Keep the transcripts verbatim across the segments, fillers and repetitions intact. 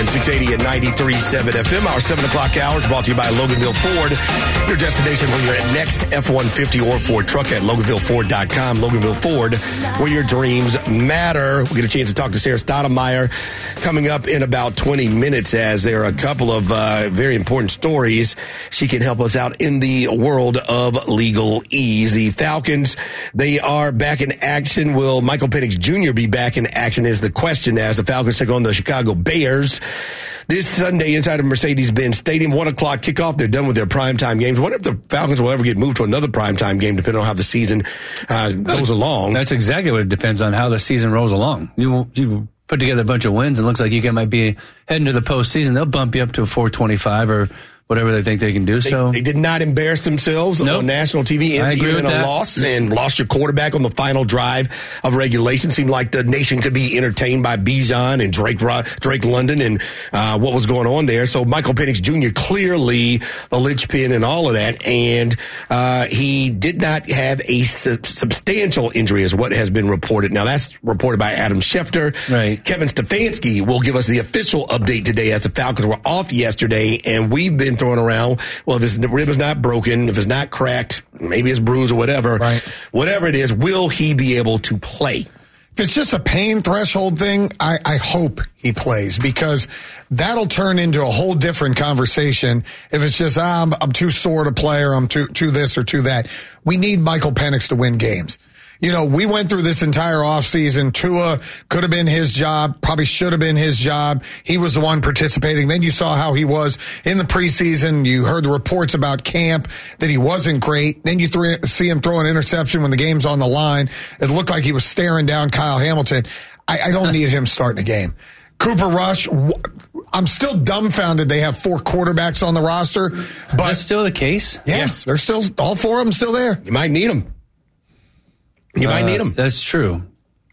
six eighty and ninety-three point seven F M. Our seven o'clock hours brought to you by Loganville Ford, your destination when you're at next F one fifty or Ford truck at Loganville Ford dot com. Loganville Ford, where your dreams matter. We get a chance to talk to Sarah Stoudemire coming up in about twenty minutes, as there are a couple of uh, very important stories. She can help us out in the world of legalese. The Falcons, they are back in action. Will Michael Penix Junior be back in action is the question, as the Falcons take on the Chicago Bears this Sunday inside of Mercedes-Benz Stadium. One o'clock kickoff. They're done with their primetime games. I wonder if the Falcons will ever get moved to another primetime game, depending on how the season uh, goes along. That's exactly what it depends on, how the season rolls along. You you put together a bunch of wins, and it looks like you can, might be heading to the postseason. They'll bump you up to a four twenty-five or whatever they think they can do. They, so they did not embarrass themselves nope. on national T V, I agree even with a that. loss, and lost your quarterback on the final drive of regulation. Seemed like the nation could be entertained by Bijan and Drake Drake London and uh, what was going on there. So Michael Penix Junior clearly the linchpin and all of that, and uh, he did not have a su- substantial injury, is what has been reported. Now that's reported by Adam Schefter. Right. Kevin Stefanski will give us the official update today, as the Falcons were off yesterday, and we've been throwing around, well, if his rib is not broken, if it's not cracked, maybe it's bruised or whatever, right. whatever it is, will he be able to play? If it's just a pain threshold thing, I, I hope he plays, because that'll turn into a whole different conversation. If it's just, ah, I'm, I'm too sore to play, or I'm too, too this or too that. We need Michael Penix to win games. You know, we went through this entire offseason. Tua could have been his job, probably should have been his job. He was the one participating. Then you saw how he was in the preseason. You heard the reports about camp that he wasn't great. Then you th- see him throw an interception when the game's on the line. It looked like he was staring down Kyle Hamilton. I, I don't need him starting a game. Cooper Rush, I'm still dumbfounded they have four quarterbacks on the roster. But is that still the case? Yes, yeah. They're still, all four of them still there. You might need them. You uh, might need them. That's true.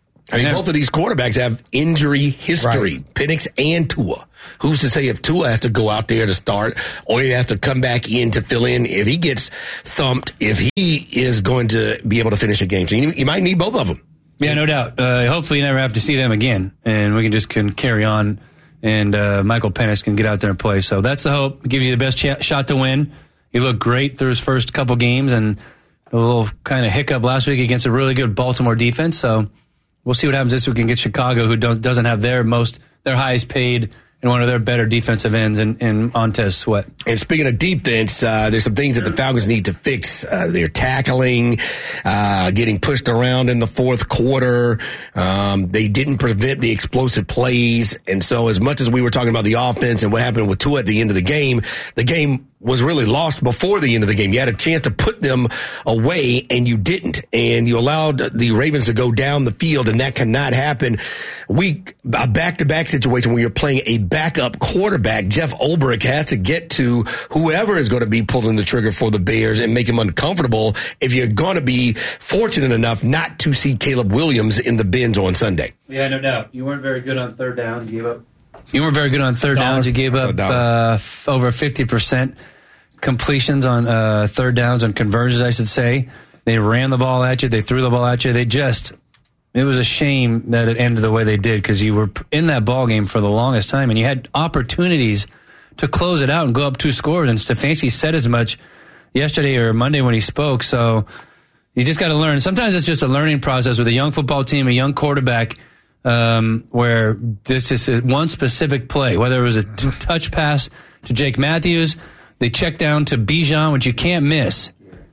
I mean, both of these quarterbacks have injury history, right. Penix and Tua. Who's to say if Tua has to go out there to start, or he has to come back in to fill in if he gets thumped, if he is going to be able to finish a game. So you, you might need both of them. Yeah, no doubt. Uh, hopefully you never have to see them again, and we can just can carry on, and uh, Michael Penix can get out there and play. So that's the hope. It gives you the best ch- shot to win. He looked great through his first couple games, and a little kind of hiccup last week against a really good Baltimore defense. So we'll see what happens this week against Chicago, who don't, doesn't have their most their highest paid and one of their better defensive ends in, in Montez Sweat. And speaking of defense, uh, there's some things that the Falcons need to fix. Uh, they're tackling, uh, getting pushed around in the fourth quarter. Um, they didn't prevent the explosive plays. And so as much as we were talking about the offense and what happened with Tua at the end of the game, the game was really lost before the end of the game. You had a chance to put them away, and you didn't. And you allowed the Ravens to go down the field, and that cannot happen. We a back-to-back situation where you're playing a backup quarterback. Jeff Ulbrich has to get to whoever is going to be pulling the trigger for the Bears and make him uncomfortable if you're going to be fortunate enough not to see Caleb Williams in the bins on Sunday. Yeah, no doubt. You weren't very good on third down. You gave up. You weren't very good on third dollar. downs. You gave up uh, f- over fifty percent completions on uh, third downs on conversions, I should say. They ran the ball at you. They threw the ball at you. They just, it was a shame that it ended the way they did, because you were in that ball game for the longest time, and you had opportunities to close it out and go up two scores. And Stefanski said as much yesterday or Monday when he spoke. So you just got to learn. Sometimes it's just a learning process with a young football team, a young quarterback, um, where this is one specific play, whether it was a t- touch pass to Jake Matthews, they check down to Bijan, which you can't miss.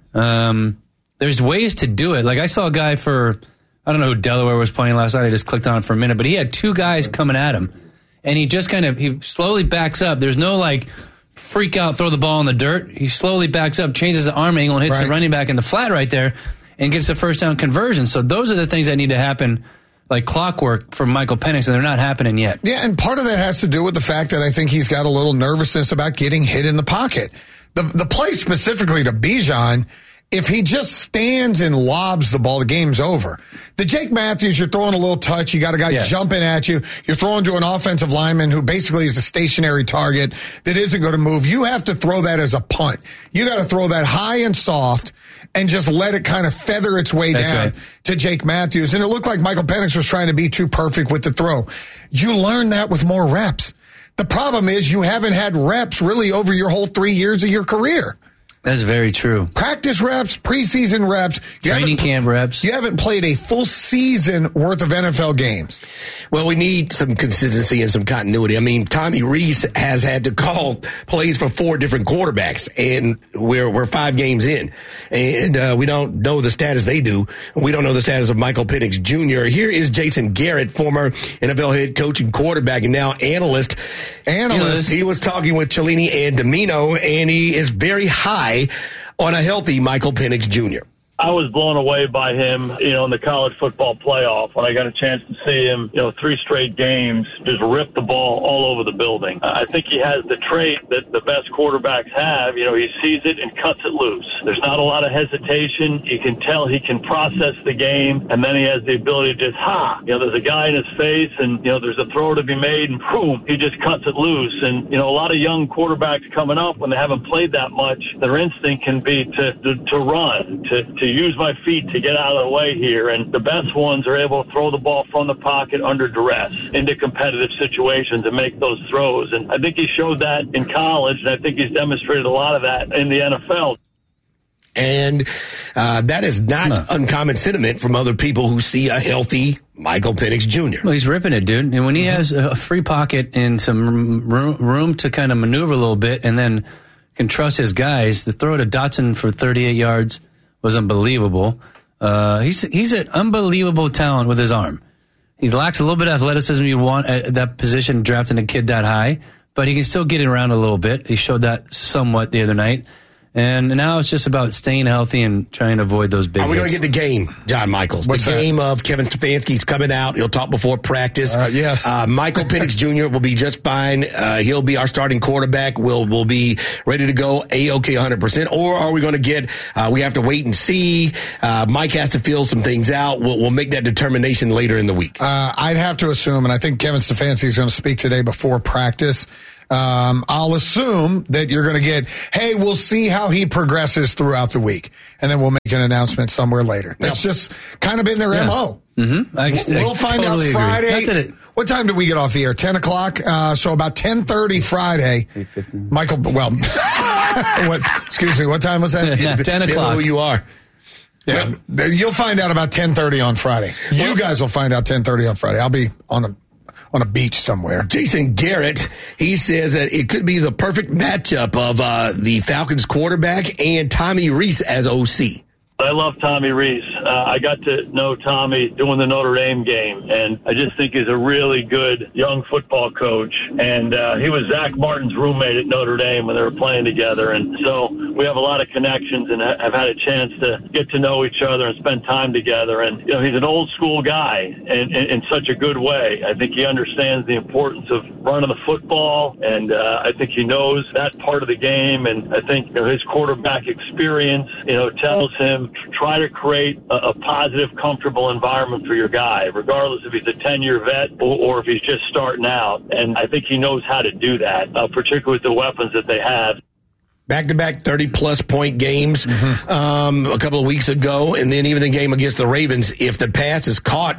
Um, there's ways to do it. Like I saw a guy for, I don't know who Delaware was playing last night. I just clicked on it for a minute, but he had two guys coming at him, and he just kind of, he slowly backs up. There's no like freak out, throw the ball in the dirt. He slowly backs up, changes the arm angle, and hits right. the running back in the flat right there, and gets the first down conversion. So those are the things that need to happen like clockwork for Michael Penix, and they're not happening yet. Yeah, and part of that has to do with the fact that I think he's got a little nervousness about getting hit in the pocket. The the play specifically to Bijan, if he just stands and lobs the ball, the game's over. The Jake Matthews, you're throwing a little touch, you got a guy yes. jumping at you, you're throwing to an offensive lineman who basically is a stationary target that isn't going to move. You have to throw that as a punt. You got to throw that high and soft and just let it kind of feather its way That's down right. to Jake Matthews. And it looked like Michael Penix was trying to be too perfect with the throw. You learn that with more reps. The problem is you haven't had reps really over your whole three years of your career. That's very true. Practice reps, preseason reps. Training camp reps. You haven't played a full season worth of N F L games. Well, we need some consistency and some continuity. I mean, Tommy Rees has had to call plays for four different quarterbacks, and we're we're five games in. And uh, we don't know the status they do. We don't know the status of Michael Penix Junior Here is Jason Garrett, former N F L head coach and quarterback, and now analyst. Analyst. He was talking with Cellini and Domino, and he is very high on a healthy Michael Penix Junior I was blown away by him, you know, in the college football playoff when I got a chance to see him, you know, three straight games just rip the ball all over the building. I think he has the trait that the best quarterbacks have. You know, he sees it and cuts it loose. There's not a lot of hesitation. You can tell he can process the game, and then he has the ability to just, ha, you know, there's a guy in his face, and, you know, there's a throw to be made, and boom, he just cuts it loose. And, you know, a lot of young quarterbacks coming up, when they haven't played that much, their instinct can be to, to, to run, to, to use my feet to get out of the way here. And the best ones are able to throw the ball from the pocket under duress into competitive situations and make those throws. And I think he showed that in college, and I think he's demonstrated a lot of that in the N F L. And uh, that is not no. uncommon sentiment from other people who see a healthy Michael Penix Junior Well, he's ripping it, dude. And when he mm-hmm. has a free pocket and some room, room to kind of maneuver a little bit and then can trust his guys, the throw to Dotson for thirty-eight yards was unbelievable. Uh, he's he's an unbelievable talent with his arm. He lacks a little bit of athleticism you want at that position, drafting a kid that high, but he can still get it around a little bit. He showed that somewhat the other night. And now it's just about staying healthy and trying to avoid those big Are we going hits. to get the game, John Michaels? What's the that? game of Kevin Stefanski's coming out. He'll talk before practice. Uh, yes. Uh, Michael Penix Junior will be just fine. Uh, he'll be our starting quarterback. We'll, we'll be ready to go A-OK one hundred percent. Or are we going to get, uh, we have to wait and see. Uh, Mike has to feel some things out. We'll, we'll make that determination later in the week. Uh, I'd have to assume, and I think Kevin Stefanski is going to speak today before practice. Um, I'll assume that you're going to get, hey, we'll see how he progresses throughout the week. And then we'll make an announcement somewhere later. That's yep. just kind of been their yeah. M O. Mm-hmm. I, we'll I find totally out Friday. What time did we get off the air? ten o'clock. Uh, so about ten thirty Friday. Michael, well, what, excuse me, what time was that? Yeah, ten o'clock. Who you are. Yeah, well, you'll find out about ten thirty on Friday. You well, guys will find out ten thirty on Friday. I'll be on a on a beach somewhere. Jason Garrett, he says that it could be the perfect matchup of uh, the Falcons quarterback and Tommy Rees as O C. I love Tommy Rees. Uh, I got to know Tommy doing the Notre Dame game, and I just think he's a really good young football coach. And uh, he was Zach Martin's roommate at Notre Dame when they were playing together. And so we have a lot of connections and have had a chance to get to know each other and spend time together. And, you know, he's an old school guy in, in, in such a good way. I think he understands the importance of running the football, and uh, I think he knows that part of the game. And I think, you know, his quarterback experience, you know, tells him, try to create a, a positive, comfortable environment for your guy, regardless if he's a ten-year vet or, or if he's just starting out. And I think he knows how to do that, uh, particularly with the weapons that they have. Back-to-back thirty-plus point games mm-hmm. um, a couple of weeks ago, and then even the game against the Ravens, if the pass is caught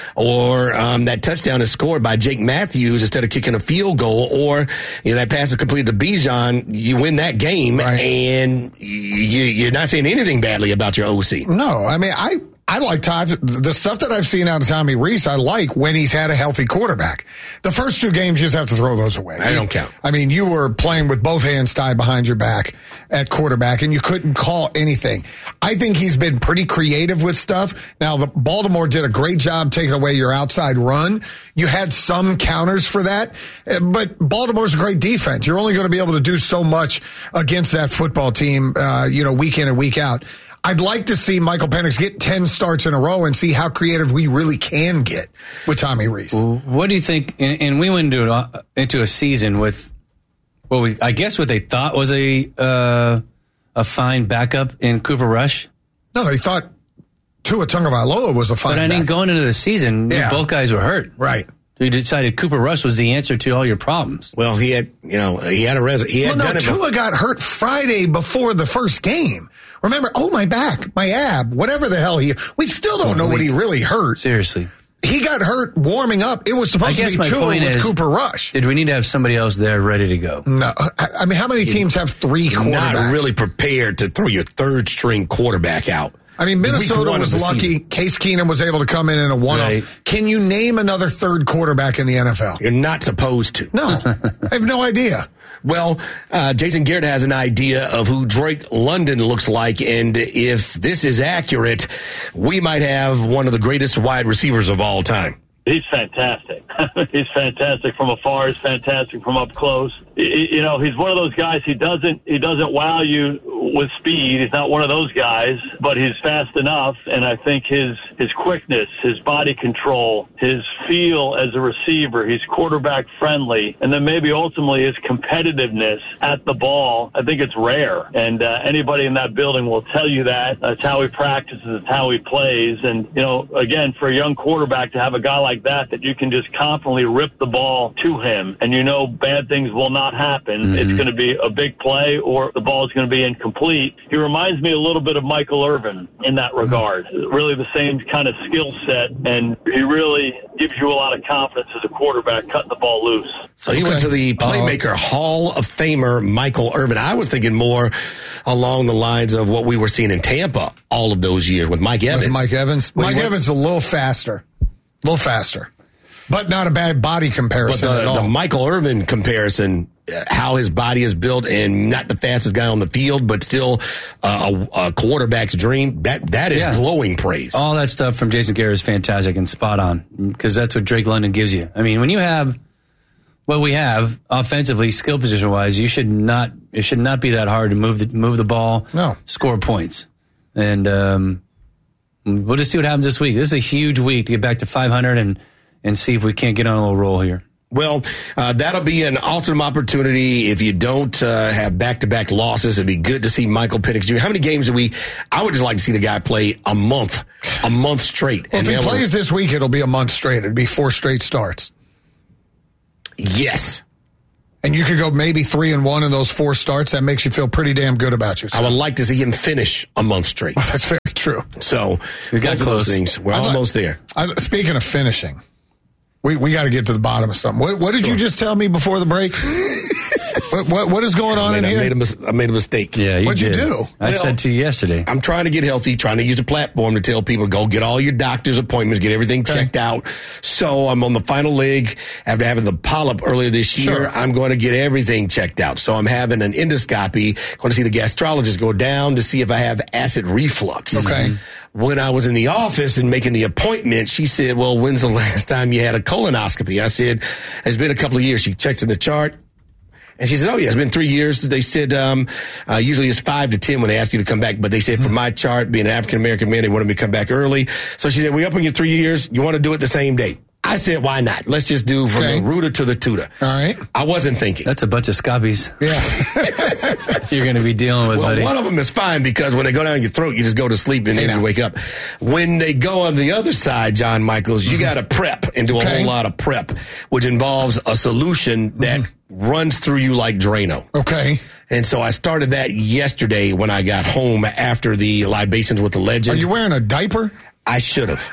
or um, that touchdown is scored by Jake Matthews instead of kicking a field goal, or you know, that pass is completed to Bijan, you win that game, right. and you, you're not saying anything badly about your O C. No, I mean, I... I like Todd. The stuff that I've seen out of Tommy Rees, I like when he's had a healthy quarterback. The first two games, you just have to throw those away. I don't count. I mean, you were playing with both hands tied behind your back at quarterback, and you couldn't call anything. I think he's been pretty creative with stuff. Now, the Baltimore did a great job taking away your outside run. You had some counters for that, but Baltimore's a great defense. You're only going to be able to do so much against that football team, uh, you know, week in and week out. I'd like to see Michael Penix get ten starts in a row and see how creative we really can get with Tommy Rees. Well, what do you think? And, and we went into, uh, into a season with, well, we, I guess what they thought was a uh, a fine backup in Cooper Rush. No, they thought Tua Tagovailoa was a fine But I backup. think going into the season, yeah. both guys were hurt. Right. You decided Cooper Rush was the answer to all your problems. Well, he had, you know, he had a res. He had well, no, done it Tua before. got hurt Friday before the first game. Remember, oh, my back, my ab, whatever the hell he, we still don't know what he really hurt. Seriously. he got hurt warming up. It was supposed to be Tua with Cooper Rush. Did we need to have somebody else there ready to go? No. I mean, how many teams have three quarterbacks? Not really prepared to throw your third string quarterback out. I mean, Minnesota was lucky. Season. Case Keenum was able to come in in a one-off. Right. Can you name another third quarterback in the N F L? You're not supposed to. No. I have no idea. Well, uh, Jason Garrett has an idea of who Drake London looks like, and if this is accurate, we might have one of the greatest wide receivers of all time. He's fantastic. He's fantastic from afar. He's fantastic from up close. You know, he's one of those guys. He doesn't he doesn't wow you with speed. He's not one of those guys, but he's fast enough. And I think his his quickness, his body control, his feel as a receiver, he's quarterback friendly, and then maybe ultimately his competitiveness at the ball. I think it's rare, and uh, anybody in that building will tell you that. That's how he practices. It's how he plays. And you know, again, for a young quarterback to have a guy like that that you can just confidently rip the ball to him, and you know bad things will not happen. Mm-hmm. It's going to be a big play, or the ball is going to be incomplete. He reminds me a little bit of Michael Irvin in that regard. Mm-hmm. Really the same kind of skill set, and he really gives you a lot of confidence as a quarterback cutting the ball loose. So he okay. went to the Playmaker uh, Hall of Famer Michael Irvin. I was thinking more along the lines of what we were seeing in Tampa all of those years with Mike Evans. With Mike Evans. When Mike Evans is a little faster. A little faster. But not a bad body comparison but the, at all. The Michael Irvin comparison, uh, how his body is built, and not the fastest guy on the field, but still uh, a, a quarterback's dream, that that is yeah. glowing praise. All that stuff from Jason Garrett is fantastic and spot on, because that's what Drake London gives you. I mean, when you have what we have offensively, skill position-wise, you should not it should not be that hard to move the, move the ball, no. score points. And um, we'll just see what happens this week. This is a huge week to get back to five hundred and and see if we can't get on a little roll here. Well, uh, that'll be an awesome opportunity. If you don't uh, have back-to-back losses, it'd be good to see Michael Penix Junior How many games do we – I would just like to see the guy play a month, a month straight. Well, and if he plays this week, it'll be a month straight. It'd be four straight starts. Yes. And you could go maybe three and one in those four starts. That makes you feel pretty damn good about yourself. I would like to see him finish a month straight. Well, that's very true. So we got close. Things. We're thought, almost there. I, speaking of finishing, we we got to get to the bottom of something. What, what did sure. you just tell me before the break? what, what what is going on I made, in I here? Made a, I made a mistake. Yeah, you What'd did. you do? I well, said to you yesterday. I'm trying to get healthy, trying to use a platform to tell people, go get all your doctor's appointments, get everything okay. checked out. So I'm on the final leg after having the polyp earlier this year. Sure. I'm going to get everything checked out. So I'm having an endoscopy, going to see the gastrologist, go down to see if I have acid reflux. Okay. Mm-hmm. When I was in the office and making the appointment, she said, well, when's the last time you had a colonoscopy? I said, it's been a couple of years. She checks in the chart. And she said, oh, yeah, it's been three years. They said um, uh, usually it's five to ten when they ask you to come back. But they said, mm-hmm. for my chart, being an African-American man, they wanted me to come back early. So she said, we up on your three years. You want to do it the same day? I said, why not? Let's just do from okay. the rooter to the tutor. All right. I wasn't thinking. That's a bunch of scoppies. Yeah. You're going to be dealing with, well, buddy. One of them is fine because when they go down your throat, you just go to sleep and then you wake up. When they go on the other side, John Michaels, you got to prep and do a okay. whole lot of prep, which involves a solution that mm-hmm. runs through you like Drano. Okay. And so I started that yesterday when I got home after the libations with the legend. Are you wearing a diaper? I should have.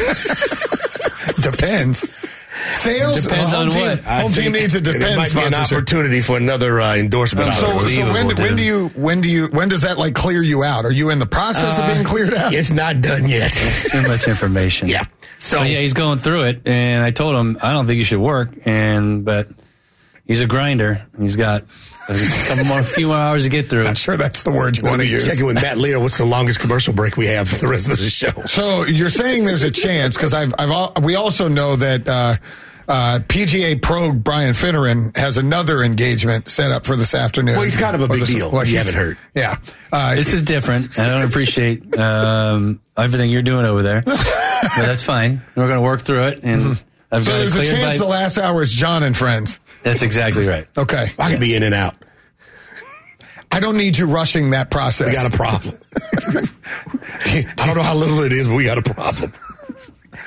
Depends. Sales depends on team, what. Home team needs a depends. It might be an opportunity for another uh, endorsement. Um, so, so when, when do you when do you when does that like clear you out? Are you in the process uh, of being cleared out? It's not done yet. Too much information. Yeah. So but yeah, he's going through it, and I told him I don't think you should work, and but he's a grinder. He's got a couple more, few more hours to get through. Not sure that's the word you want to use. Checking with Matt Lear. What's the longest commercial break we have for the rest of the show? So you're saying there's a chance because I've, I've, we also know that uh, uh, P G A Pro Brian Finneran has another engagement set up for this afternoon. Well, he's kind of a big this, deal. Well, you haven't heard. Yeah, uh, this is different. I don't appreciate um, everything you're doing over there, but that's fine. We're going to work through it, and mm-hmm. I've so got there's a chance by... the last hour is John and friends. That's exactly right. Okay. I can be in and out. I don't need you rushing that process. We got a problem. I don't know how little it is, but we got a problem.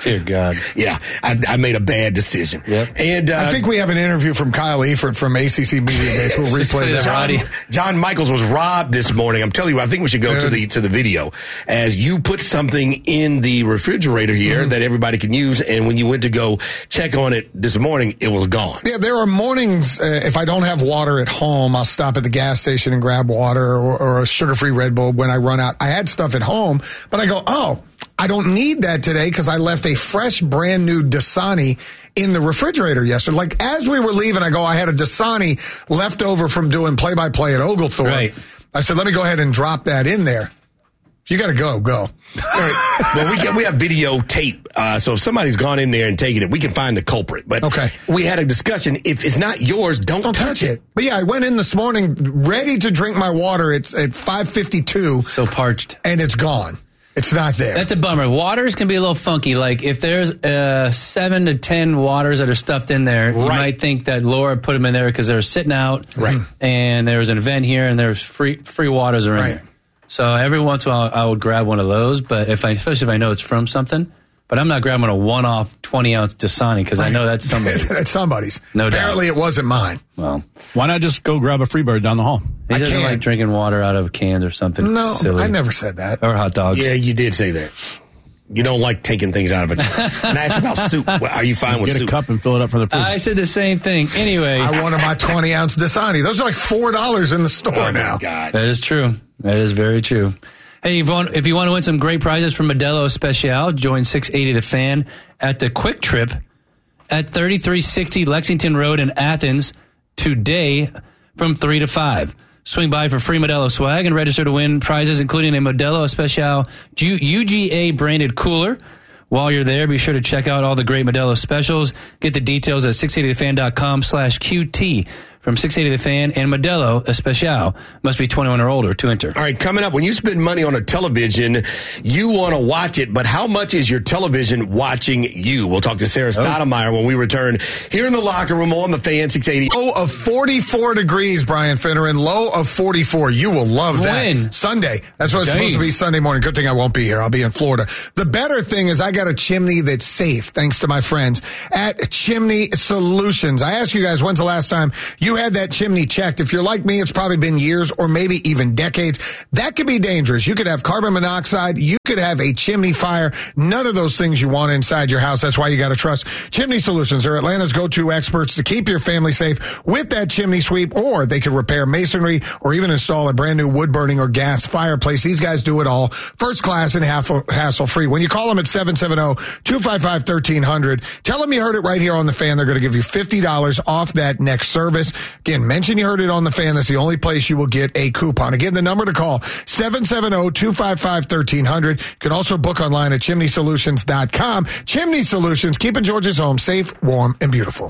Dear God. Yeah, I, I made a bad decision. Yep. And uh, I think we have an interview from Kyle Efert from A C C Media Days. We'll replay that. John, John Michaels was robbed this morning. I'm telling you, I think we should go Good. to the to the video as you put something in the refrigerator here mm-hmm. that everybody can use, and when you went to go check on it this morning, it was gone. Yeah, there are mornings, uh, if I don't have water at home, I'll stop at the gas station and grab water or, or a sugar-free Red Bull when I run out. I had stuff at home, but I go, oh, I don't need that today because I left a fresh, brand new Dasani in the refrigerator yesterday. Like, as we were leaving, I go, I had a Dasani left over from doing play-by-play at Oglethorpe. Right. I said, let me go ahead and drop that in there. If you got to go, go. Right. Well, we can, we have videotape, uh, so if somebody's gone in there and taken it, we can find the culprit. But okay. we had a discussion. If it's not yours, don't, don't touch, touch it. it. But yeah, I went in this morning ready to drink my water. It's at five fifty-two. So parched. And it's gone. It's not there. That's a bummer. Waters can be a little funky. Like, if there's uh, seven to ten waters that are stuffed in there, right. you might think that Laura put them in there because they're sitting out. Right. And there was an event here, and there's free free waters are in right. there. So every once in a while, I would grab one of those, but if I, especially if I know it's from something. But I'm not grabbing a one-off twenty-ounce Dasani because right. I know that's somebody's. That's somebody's. No doubt. Apparently, it wasn't mine. Well, why not just go grab a Freebird down the hall? He doesn't like drinking water out of cans or something. No, silly. I never said that. Or hot dogs. Yeah, you did say that. You don't like taking things out of it. And I asked about soup. Are you fine with Get soup? Get a cup and fill it up for the fridge. I said the same thing. Anyway. I wanted my twenty-ounce Dasani. Those are like four dollars in the store oh now. My God. That is true. That is very true. Hey, if you want to win some great prizes from Modelo Especial, join six eighty The Fan at the Quick Trip at thirty-three sixty Lexington Road in Athens today from three to five. Swing by for free Modelo swag and register to win prizes, including a Modelo Especial U G A branded cooler. While you're there, be sure to check out all the great Modelo specials. Get the details at six eighty the fan dot com slash Q T. From six eighty The Fan and Modelo Especial. Must be twenty-one or older to enter. All right, coming up, when you spend money on a television, you want to watch it, but how much is your television watching you? We'll talk to Sarah Stoudemire when we return here in the locker room on the Fan six eighty. Low of forty-four degrees, Brian Finneran. Low of forty-four. You will love that. When? Sunday. That's what it's Dang. supposed to be Sunday morning. Good thing I won't be here. I'll be in Florida. The better thing is I got a chimney that's safe, thanks to my friends at Chimney Solutions. I asked you guys, when's the last time you had that chimney checked? If you're like me, it's probably been years or maybe even decades. That could be dangerous. You could have carbon monoxide. You could have a chimney fire. None of those things you want inside your house. That's why you got to trust Chimney Solutions. They're Atlanta's go-to experts to keep your family safe with that chimney sweep, or they could repair masonry or even install a brand new wood burning or gas fireplace. These guys do it all. First class and hassle free. When you call them at seven seven zero, two five five, one three zero zero, tell them you heard it right here on the Fan. They're going to give you fifty dollars off that next service. Again, mention you heard it on the Fan. That's the only place you will get a coupon. Again, the number to call, seven seven zero, two five five, one three zero zero. You can also book online at chimney solutions dot com. Chimney Solutions, keeping Georgia's home safe, warm, and beautiful.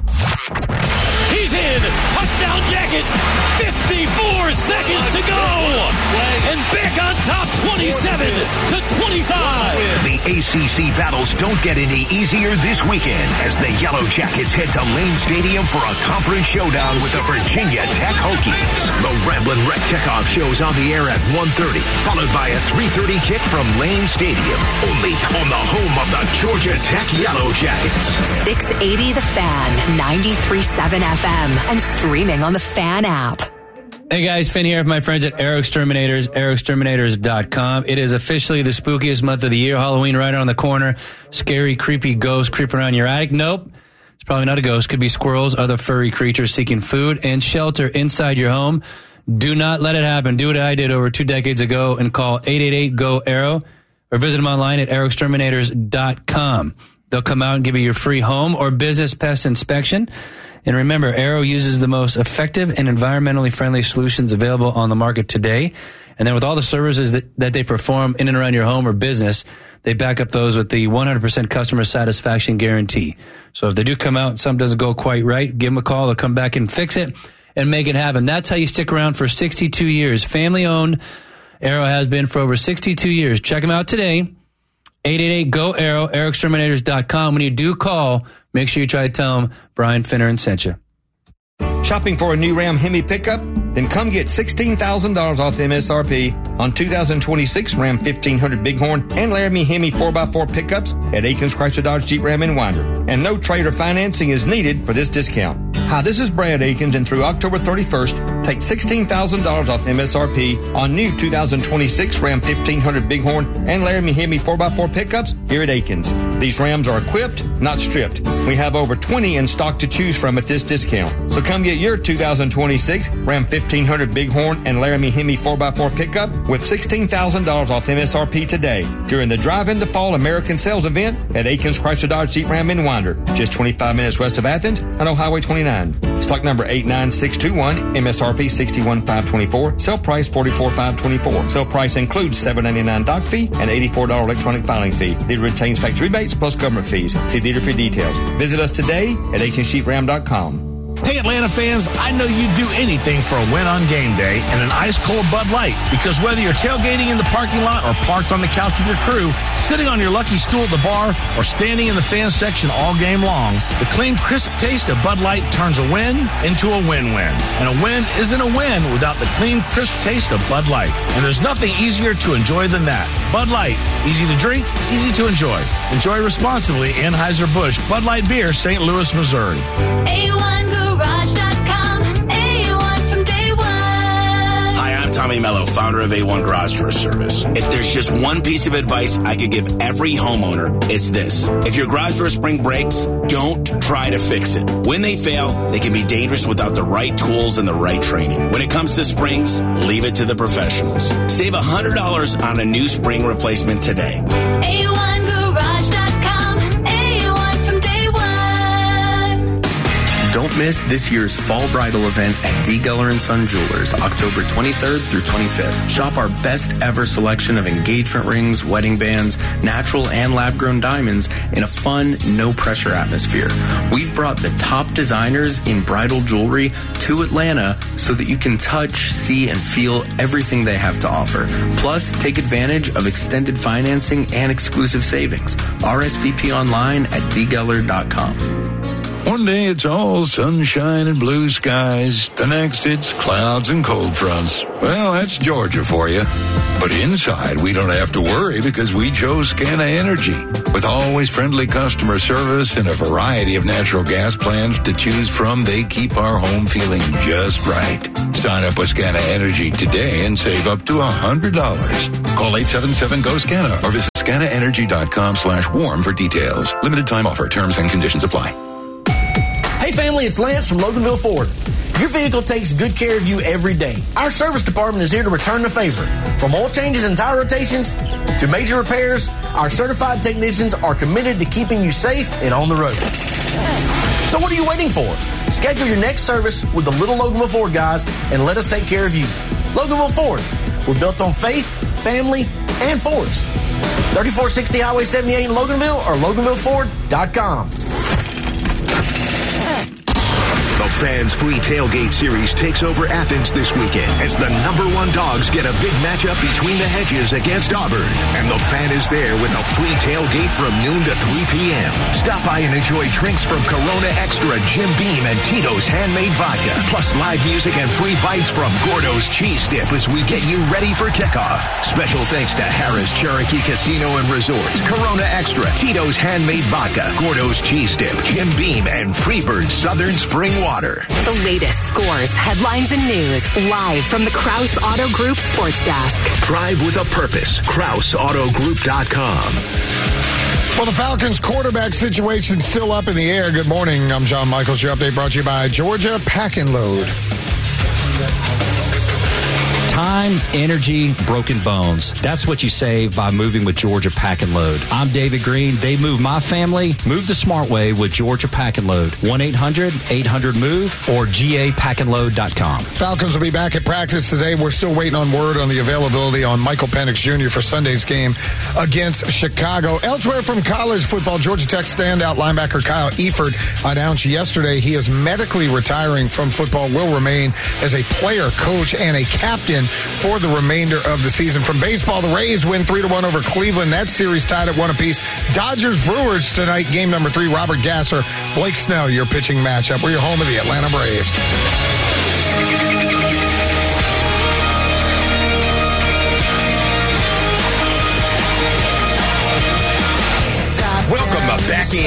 He's in. Touchdown Jackets. fifty-four seconds to go. And back on top twenty-seven to twenty-five. The A C C battles don't get any easier this weekend as the Yellow Jackets head to Lane Stadium for a conference showdown with the Virginia Tech Hokies. The Ramblin' Wreck kickoff shows on the air at one thirty, followed by a three thirty kick from Lane Stadium. Only on the home of the Georgia Tech Yellow Jackets. six eighty The Fan, ninety-three point seven F M, and streaming on the Fan app. Hey guys, Finn here with my friends at Aero Exterminators, aero exterminators dot com. It is officially the spookiest month of the year. Halloween right around the corner. Scary, creepy ghost creeping around your attic. Nope. It's probably not a ghost. Could be squirrels, other furry creatures seeking food and shelter inside your home. Do not let it happen. Do what I did over two decades ago and call eight eight eight, G O, ARROW or visit them online at aero exterminators dot com. They'll come out and give you your free home or business pest inspection. And remember, Arrow uses the most effective and environmentally friendly solutions available on the market today. And then with all the services that, that they perform in and around your home or business, they back up those with the one hundred percent customer satisfaction guarantee. So if they do come out and something doesn't go quite right, give them a call. They'll come back and fix it and make it happen. That's how you stick around for sixty-two years. Family-owned. Arrow has been for over sixty-two years. Check them out today. eight eight eight, G O, ARROW, aero exterminators dot com. When you do call, make sure you try to tell them Brian Finneran sent you. Shopping for a new Ram Hemi pickup? Then come get sixteen thousand dollars off M S R P on two thousand twenty-six Ram fifteen hundred Bighorn and Laramie Hemi four by four pickups at Aikens Chrysler Dodge Jeep Ram in Winder. And no trade or financing is needed for this discount. Hi, this is Brad Aikens, and through October thirty-first, take sixteen thousand dollars off M S R P on new two thousand twenty-six Ram fifteen hundred Bighorn and Laramie Hemi four by four pickups here at Aikens. These Rams are equipped, not stripped. We have over twenty in stock to choose from at this discount. So come get your two thousand twenty-six Ram fifteen hundred Bighorn and Laramie Hemi four by four pickup with sixteen thousand dollars off M S R P today during the Drive Into Fall American Sales Event at Aikens Chrysler Dodge Jeep Ram in Winder, just twenty-five minutes west of Athens on Old Highway twenty-nine. Stock number eight nine six two one, M S R P sixty-one five twenty-four, sale price forty-four five twenty-four. Sale price includes seven ninety-nine dock fee and eighty-four dollars electronic filing fee. Dealer retains factory rebates plus government fees. See dealer for details. Visit us today at Aikens Jeep Ram dot com. Hey, Atlanta fans, I know you'd do anything for a win on game day and an ice-cold Bud Light, because whether you're tailgating in the parking lot or parked on the couch with your crew, sitting on your lucky stool at the bar, or standing in the fan section all game long, the clean, crisp taste of Bud Light turns a win into a win-win. And a win isn't a win without the clean, crisp taste of Bud Light. And there's nothing easier to enjoy than that. Bud Light, easy to drink, easy to enjoy. Enjoy responsibly. Anheuser-Busch Bud Light Beer, Saint Louis, Missouri. A one Garage dot com, A one from day one. Hi, I'm Tommy Mello, founder of A one Garage Door Service. If there's just one piece of advice I could give every homeowner, it's this. If your garage door spring breaks, don't try to fix it. When they fail, they can be dangerous without the right tools and the right training. When it comes to springs, leave it to the professionals. Save one hundred dollars on a new spring replacement today. A one Garage dot com, A one from day one. Don't miss this year's fall bridal event at D. Geller and Son Jewelers, October twenty-third through twenty-fifth. Shop our best ever selection of engagement rings, wedding bands, natural and lab-grown diamonds in a fun, no-pressure atmosphere. We've brought the top designers in bridal jewelry to Atlanta so that you can touch, see, and feel everything they have to offer. Plus, take advantage of extended financing and exclusive savings. R S V P online at d geller dot com. One day it's all sunshine and blue skies. The next it's clouds and cold fronts. Well, that's Georgia for you. But inside, we don't have to worry because we chose Scana Energy. With always friendly customer service and a variety of natural gas plans to choose from, they keep our home feeling just right. Sign up with Scana Energy today and save up to one hundred dollars. Call eight seven seven, G O, SCANA or visit scana energy dot com slash warm for details. Limited time offer. Terms and conditions apply. Hey family, it's Lance from Loganville Ford. Your vehicle takes good care of you every day. Our service department is here to return the favor. From oil changes and tire rotations to major repairs, our certified technicians are committed to keeping you safe and on the road. So what are you waiting for? Schedule your next service with the Little Loganville Ford guys and let us take care of you. Loganville Ford. We're built on faith, family, and Fords. thirty-four sixty Highway seventy-eight in Loganville or loganville ford dot com. The Fans Free Tailgate Series takes over Athens this weekend as the number one dogs get a big matchup between the Hedges against Auburn. And the Fan is there with a free tailgate from noon to three p.m. Stop by and enjoy drinks from Corona Extra, Jim Beam, and Tito's Handmade Vodka. Plus live music and free bites from Gordo's Cheese Dip as we get you ready for kickoff. Special thanks to Harris Cherokee Casino and Resorts, Corona Extra, Tito's Handmade Vodka, Gordo's Cheese Dip, Jim Beam, and Freebird Southern Spring Water. The latest scores, headlines, and news live from the Krause Auto Group Sports Desk. Drive with a purpose. Krause Auto Group dot com. Well, the Falcons' quarterback situation still up in the air. Good morning. I'm John Michaels. Your update brought to you by Georgia Pack and Load. Time, energy, broken bones. That's what you save by moving with Georgia Pack and Load. I'm David Green. They move my family. Move the smart way with Georgia Pack and Load. one eight hundred eight hundred move or g a pack and load dot com. Falcons will be back at practice today. We're still waiting on word on the availability on Michael Penix Junior for Sunday's game against Chicago. Elsewhere from college football, Georgia Tech standout linebacker Kyle Eford announced yesterday he is medically retiring from football, will remain as a player, coach, and a captain for the remainder of the season. From baseball, the Rays win three to one over Cleveland. That series tied at one apiece. Dodgers-Brewers tonight, game number three. Robert Gasser, Blake Snell, your pitching matchup. We're your home of the Atlanta Braves.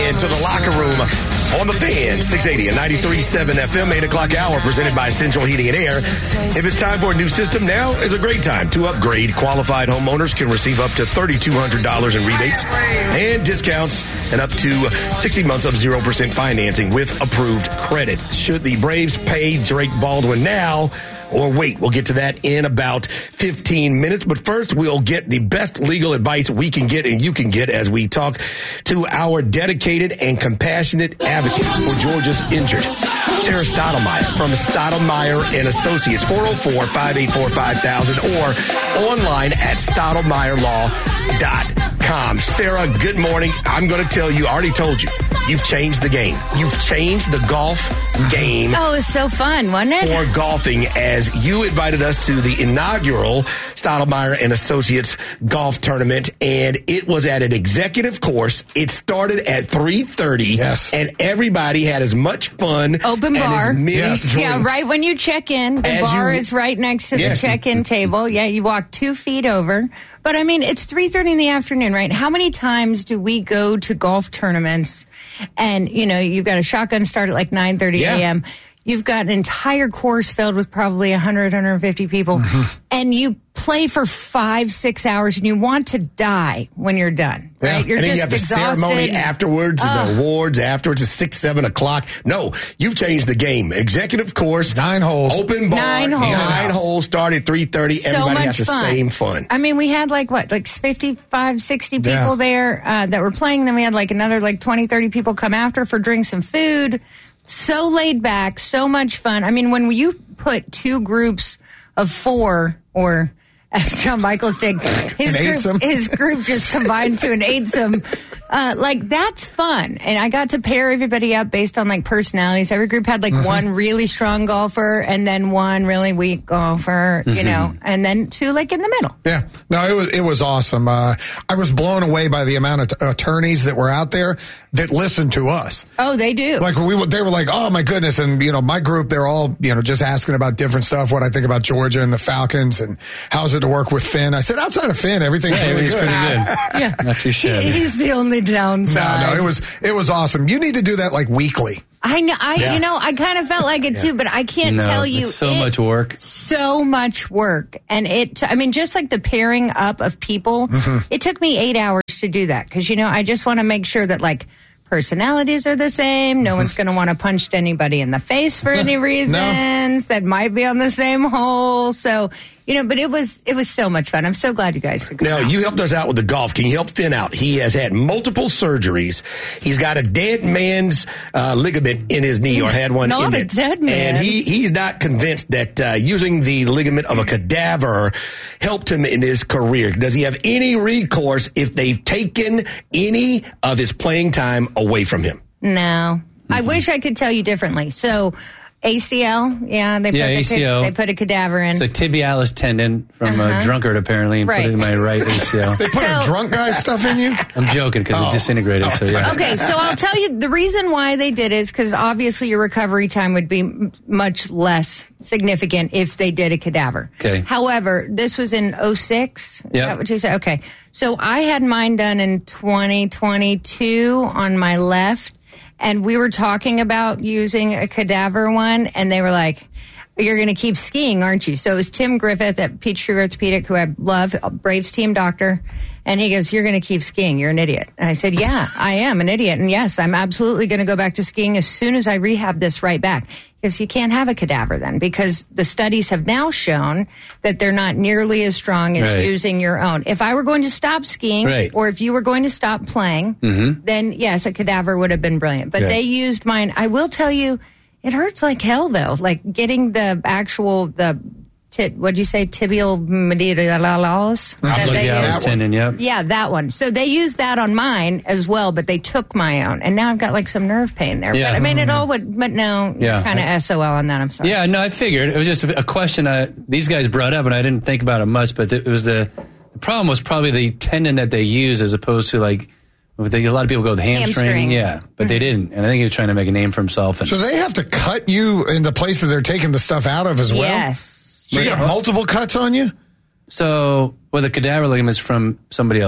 into the locker room on the Fan, six eighty and ninety-three point seven F M, eight o'clock hour, presented by Central Heating and Air. If it's time for a new system, now is a great time to upgrade. Qualified homeowners can receive up to three thousand two hundred dollars in rebates and discounts and up to sixty months of zero percent financing with approved credit. Should the Braves pay Drake Baldwin now or wait? We'll get to that in about fifteen minutes. But first, we'll get the best legal advice we can get and you can get as we talk to our dedicated and compassionate advocate for Georgia's injured, Sarah Stottlemyre from Stottlemyre and Associates, four oh four, five eight four, five thousand or online at stottlemyre law dot com. Sarah, good morning. I'm going to tell you, I already told you, you've changed the game. You've changed the golf game. Oh, it was so fun, wasn't it? For golfing, as you invited us to the inaugural Stottlemyre and Associates golf tournament, and it was at an executive course. It started at three thirty, yes, and everybody had as much fun. Open bar. And as many yes. drinks. Yeah, right when you check in. The As bar you- is right next to Yes. the check-in table. Yeah, you walk two feet over. But, I mean, it's three thirty in the afternoon, right? How many times do we go to golf tournaments and, you know, you've got a shotgun start at like nine thirty Yeah. a.m., you've got an entire course filled with probably one hundred, one hundred fifty people, and you play for five, six hours, and you want to die when you're done, right? You're and then just you have the exhausted. ceremony afterwards and Ugh. the awards afterwards at six, seven o'clock. No, you've changed the game. Executive course. Nine holes. Open bar. Nine holes. Nine holes start at three thirty. So Everybody much has the fun. same fun. I mean, we had like what, like fifty-five, sixty people Yeah. there uh, that were playing. Then we had like another like twenty, thirty people come after for drinks and food. So laid back, so much fun. I mean, when you put two groups of four, or as John Michaels did, his An group, eightsome? his group just combined to an eightsome. Uh, like, that's fun. And I got to pair everybody up based on like personalities. Every group had like Mm-hmm. one really strong golfer and then one really weak golfer, you Mhm. know, and then two like in the middle. Yeah, no, it was it was awesome. Uh, I was blown away by the amount of t- attorneys that were out there that listened to us. Oh, they do. Like we, were- they were like, oh my goodness, and you know, my group, they're all you know just asking about different stuff, what I think about Georgia and the Falcons, and how's it to work with Finn. I said, outside of Finn, everything's Yeah, really he's good. pretty good. Yeah. Not too shabby. He- he's the only downside. No, no, it was it was awesome. You need to do that like weekly. I know. I Yeah. you know I kind of felt like it too, but I can't No, tell you. it's so it- much work. So much work, and it. I mean, just like the pairing up of people, Mhm. it took me eight hours to do that because you know I just want to make sure that like personalities are the same. No one's going to want to punch anybody in the face for any reasons that might be on the same hole. So you know, but it was it was so much fun. I'm so glad you guys could come. Now, you helped us out with the golf. Can you help Finn out? He has had multiple surgeries. He's got a dead man's uh, ligament in his knee, or had one Not in a it. dead man. And he, he's not convinced that uh, using the ligament of a cadaver helped him in his career. Does he have any recourse if they've taken any of his playing time away from him? No, I wish I could tell you differently. So. A C L, yeah, they put Yeah, the, A C L. they put a cadaver in. It's a tibialis tendon from Uh-huh. a drunkard, apparently, and Right. put it in my right A C L. They put a drunk guy stuff in you? I'm joking because Oh. it disintegrated. So yeah. Okay, so I'll tell you the reason why they did is because obviously your recovery time would be m- much less significant if they did a cadaver. Okay. However, this was in oh six. Is Yeah. that what you said? Okay. So I had mine done in twenty twenty-two on my left, and we were talking about using a cadaver one, and they were like, you're going to keep skiing, aren't you? So it was Tim Griffith at Peachtree Orthopedic, who I love, a Braves team doctor. And he goes, you're going to keep skiing. You're an idiot. And I said, yeah, I am an idiot. And yes, I'm absolutely going to go back to skiing as soon as I rehab this right back. Because you can't have a cadaver then, because the studies have now shown that they're not nearly as strong as Right. using your own. If I were going to stop skiing, Right. or if you were going to stop playing, Mhm. then yes, a cadaver would have been brilliant. But Yeah. they used mine. I will tell you, it hurts like hell though. Like getting the actual, the, ti- what'd you say, tibial medialis? that they Obligalis use? tendon, yep. Yeah, that one. So they used that on mine as well, but they took my own. And now I've got like some nerve pain there. Yeah. But I mean, it all would, but no, Yeah. kind of S O L on that. I'm sorry. Yeah, no, I figured. It was just a, a question uh, these guys brought up, and I didn't think about it much, but it was the, the problem was probably the tendon that they use as opposed to like, they, a lot of people go with hamstring. Hamstring. Yeah, but they didn't. And I think he was trying to make a name for himself. And So they have to cut you in the places they're taking the stuff out of as well? Yes. So you got multiple cuts on you? So, well, the cadaver ligament is from somebody else.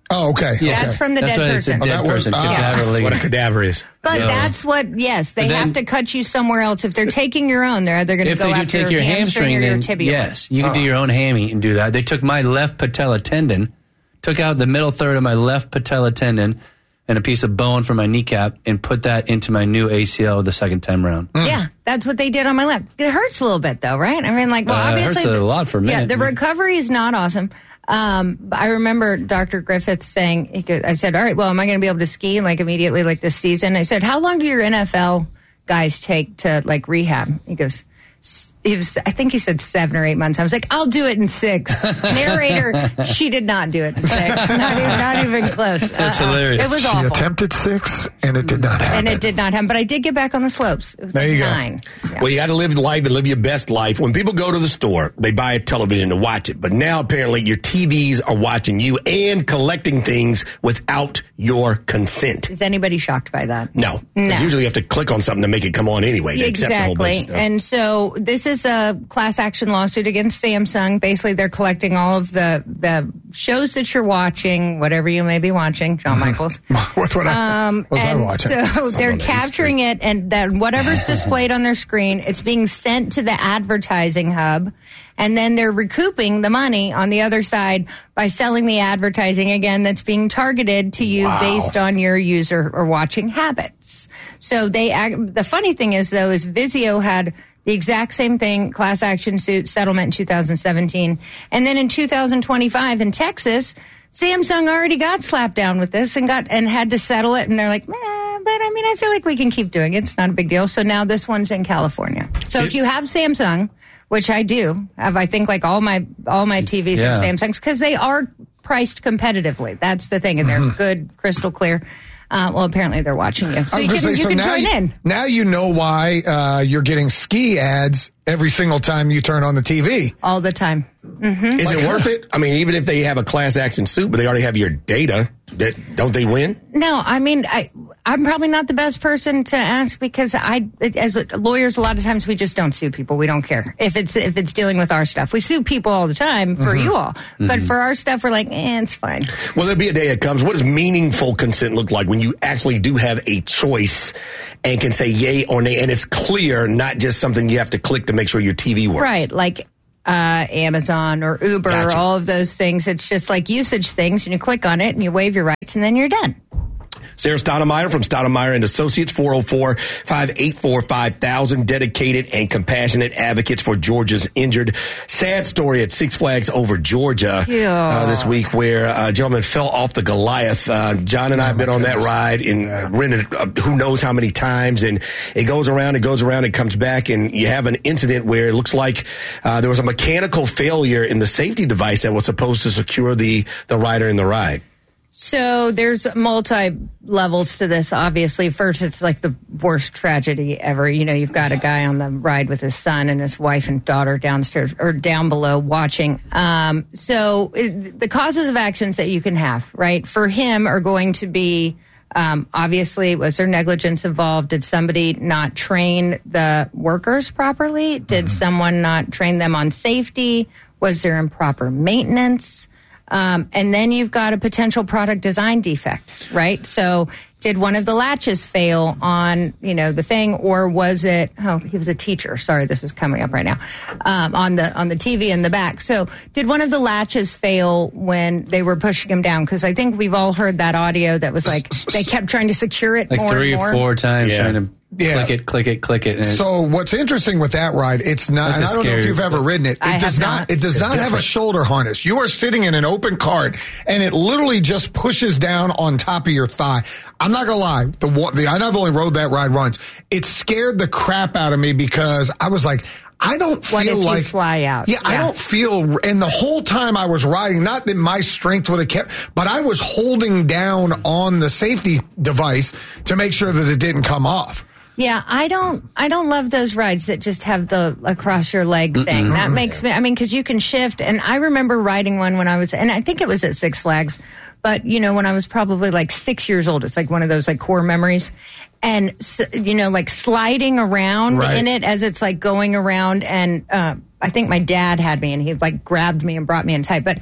Oh, okay. Yeah. That's from the that's dead what person. It's a dead Oh, that was- person. ah. Cadaver That's legal. what a cadaver is. But No. that's what, yes, they But then- have to cut you somewhere else. If they're taking your own, they're either going to If go they do after take your hamstring hamstring, or your then tibia. yes, you can do Oh. your own hammy and do that. They took my left patella tendon, took out the middle third of my left patella tendon and a piece of bone from my kneecap and put that into my new A C L the second time around. Yeah, that's what they did on my left. It hurts a little bit, though, right? I mean, like, well, Uh, it obviously, hurts a the- lot for a Yeah, minute. the recovery is not awesome. Um, but I remember Doctor Griffiths saying, he could, I said, all right, well, am I going to be able to ski like immediately, like this season? I said, how long do your N F L guys take to like rehab? He goes, s- he was, I think he said seven or eight months. I was like, I'll do it in six. Narrator, she did not do it in six. Not even, not even close. That's Uh-uh. hilarious. It was She awful. attempted six, and it did not happen. And it did not happen. But I did get back on the slopes. It was There like you go. nine. Yeah. Well, you got to live life and live your best life. When people go to the store, they buy a television to watch it. But now apparently your T Vs are watching you and collecting things without your consent. Is anybody shocked by that? No. No. 'Cause usually you have to click on something to make it come on anyway. To accept a whole bunch Exactly. of stuff. And so this is a class action lawsuit against Samsung. Basically, they're collecting all of the, the shows that you're watching, whatever you may be watching, John Michaels. what what I, Um, what was I and watching? so Some they're on the capturing it, and that whatever's displayed on their screen, it's being sent to the advertising hub, and then they're recouping the money on the other side by selling the advertising again that's being targeted to you Wow. based on your user or watching habits. So they, act- the funny thing is though, is Vizio had the exact same thing, class action suit settlement in two thousand seventeen, and then in two thousand twenty-five in Texas, Samsung already got slapped down with this and got and had to settle it, and they're like, eh, but I mean, I feel like we can keep doing it. It's not a big deal. So now this one's in California. So if you have Samsung, which I do have, I think like all my all my T Vs Yeah. are Samsungs because they are priced competitively. That's the thing, and they're good, crystal clear. Uh, well, apparently they're watching you, so I was you gonna can, say, you so can now join you, in. Now you know why uh, you're getting ski ads every single time you turn on the T V. All the time. Mm-hmm. Is it worth it? I mean, even if they have a class action suit, but they already have your data, that, don't they win? No, I mean, I, I'm probably not the best person to ask because I, as lawyers, a lot of times we just don't sue people. We don't care if it's if it's dealing with our stuff. We sue people all the time for Mhm. you all, but Mhm. for our stuff, we're like, eh, it's fine. Well, there'll be a day that comes. What does meaningful consent look like when you actually do have a choice and can say yay or nay, and it's clear, not just something you have to click to make sure your T V works? Right, like uh, Amazon or Uber, Gotcha. all of those things. It's just like usage things, and you click on it and you waive your rights, and then you're done. Sarah Stoudemire from Stoudemire and Associates, four oh four, five eight four, five thousand, dedicated and compassionate advocates for Georgia's injured. Sad story at Six Flags Over Georgia Yeah. uh, this week where a gentleman fell off the Goliath. Uh, John and I have been on that ride and rented uh, who knows how many times, and it goes around, it goes around, it comes back, and you have an incident where it looks like uh, there was a mechanical failure in the safety device that was supposed to secure the, the rider in the ride. So there's multi levels to this. Obviously, first it's like the worst tragedy ever. You know, you've got a guy on the ride with his son and his wife and daughter downstairs or down below watching. Um, so it, the causes of actions that you can have, right, for him are going to be um, obviously, was there negligence involved? Did somebody not train the workers properly? Did someone not train them on safety? Was there improper maintenance? Um, and then you've got a potential product design defect, right? So did one of the latches fail on, you know, the thing, or was it, oh, he was a teacher. Sorry, this is coming up right now, um, on the, on the T V in the back. So did one of the latches fail when they were pushing him down? Cause I think we've all heard that audio that was like, they kept trying to secure it Like more three and more. or four times Yeah. trying to Yeah. click it, click it, click it. And it- So what's interesting with that ride, it's not, That's and a I don't know if scary- you've ever ridden it. It I does have not, not. it does It's not have a different. shoulder harness. You are sitting in an open cart and it literally just pushes down on top of your thigh. I'm not gonna lie. The one, the, I've only rode that ride once. It scared the crap out of me because I was like, I don't What feel if you like fly out? Yeah, I Yeah. don't feel. And the whole time I was riding, not that my strength would have kept, but I was holding down on the safety device to make sure that it didn't come off. Yeah, I don't. I don't love those rides that just have the across your leg thing. Mm-mm. That makes me. I mean, because you can shift. And I remember riding one when I was, and I think it was at Six Flags, but you know, when I was probably like six years old. It's like one of those like core memories, and s you know, like sliding around Right. in it as it's like going around. And uh, I think my dad had me, and he like grabbed me and brought me in tight, but.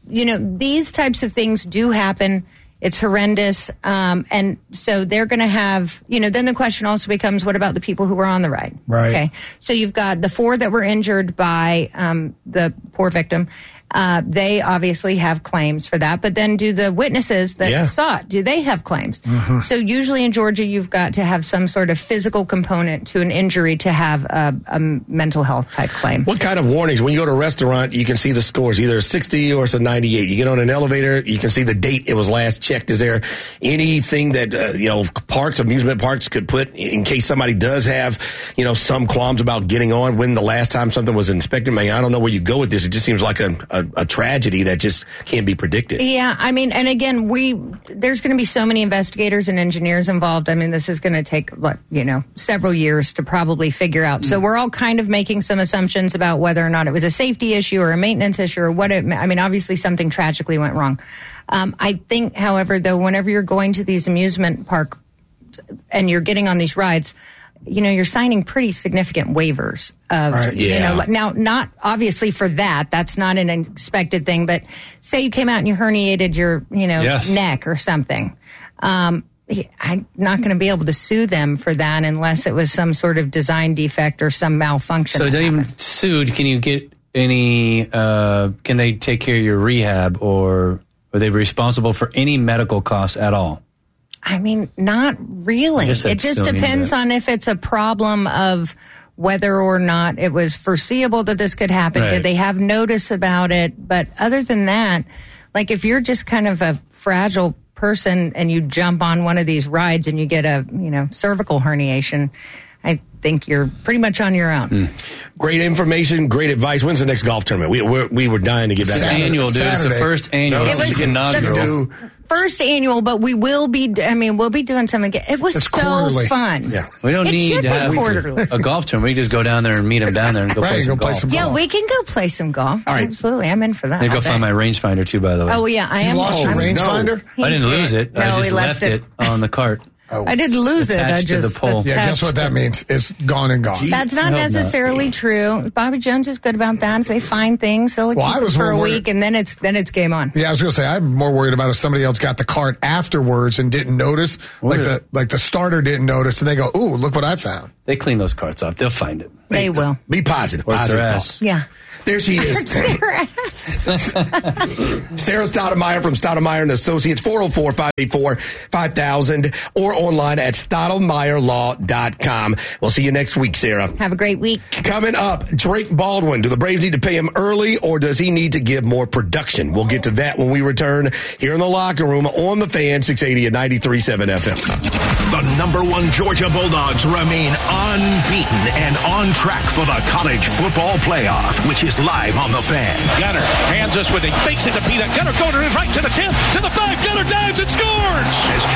you know, these types of things do happen. It's horrendous. Um, and so they're going to have, you know, then the question also becomes, what about the people who were on the ride? Right. Okay. So you've got the four that were injured by um, the poor victim. Uh, they obviously have claims for that. But then do the witnesses that Yeah. saw it, do they have claims? Mm-hmm. So usually in Georgia, you've got to have some sort of physical component to an injury to have a, a mental health type claim. What kind of warnings? When you go to a restaurant, you can see the scores, either a sixty or it's a ninety-eight. You get on an elevator, you can see the date it was last checked. Is there anything that, uh, you know, parks, amusement parks could put in case somebody does have, you know, some qualms about getting on when the last time something was inspected? Man, I don't know where you go with this. It just seems like a, a, a tragedy that just can't be predicted. Yeah, I mean, and again, we there's going to be so many investigators and engineers involved. I mean, this is going to take, what, you know, several years to probably figure out. So we're all kind of making some assumptions about whether or not it was a safety issue or a maintenance issue or what it, I mean, obviously something tragically went wrong. Um, I think, however, though, whenever you're going to these amusement parks and you're getting on these rides, you know, you're signing pretty significant waivers of, Right, you yeah. know, now, not obviously for that, that's not an expected thing, but say you came out and you herniated your, you know, Yes. neck or something. Um, I'm not going to be able to sue them for that unless it was some sort of design defect or some malfunction. So that don't even happened. sued. Can you get any, uh, can they take care of your rehab, or are they responsible for any medical costs at all? I mean, not really. I guess It that's just still depends needed. on if it's a problem of whether or not it was foreseeable that this could happen. Right. Did they have notice about it? But other than that, like if you're just kind of a fragile person and you jump on one of these rides and you get a, you know, cervical herniation, I think you're pretty much on your own. Mm. Great information, great advice. When's the next golf tournament? We we're, we were dying to get back. It's annual, dude. It's the first annual. No, It it's was inaugural. the- First annual, but we will be, I mean, we'll be doing something. It was It's so quarterly. fun. Yeah. We don't It need should to be have quarterly. a golf tournament. We just go down there and meet them down there and go Right, play some go play golf. some Yeah, we can go play some golf. All right. Absolutely. I'm in for that. I need to go all find day. my rangefinder too, by the way. Oh, yeah, I You am. lost your I'm- rangefinder? He I didn't did. lose it. No, I just he left, left it on the cart. I didn't lose it. I Attached to the just pole. Yeah, guess attached what that it. means? It's gone and gone. That's not I hope not. necessarily true. Bobby Jones is good about that. If they find things, they'll Well, I keep it was for a more week, worried- and then it's then it's game on. Yeah, I was going to say I'm more worried about if somebody else got the cart afterwards and didn't notice, like the like the starter didn't notice, and they go, "Ooh, look what I found." They clean those carts off. They'll find it. They will. Be positive. Or it's Positive their thoughts. ass. Yeah. There she is. Sarah Stoudemire from Stoudemire and Associates, four oh four, five eight four, five thousand, or online at stoudemire law dot com. We'll see you next week, Sarah. Have a great week. Coming up, Drake Baldwin. Do the Braves need to pay him early, or does he need to give more production? We'll get to that when we return here in the locker room on the Fan, six eighty and ninety-three point seven F M. The number one Georgia Bulldogs remain unbeaten and on track for the college football playoff, which is live on the Fan. Gunner hands us with it, fakes it to Peter. Gunner going to his right to the ten, to the five. Gunner dives and scores. As